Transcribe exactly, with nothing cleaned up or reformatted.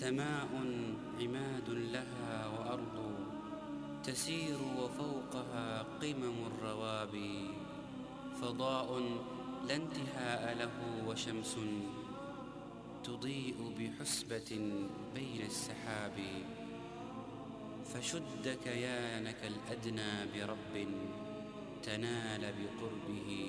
سماء عماد لها وأرض تسير وفوقها قمم الروابي، فضاء لا انتهاء له وشمس تضيء بحسبة بين السحاب. فشد كيانك الأدنى برب تنال بقربه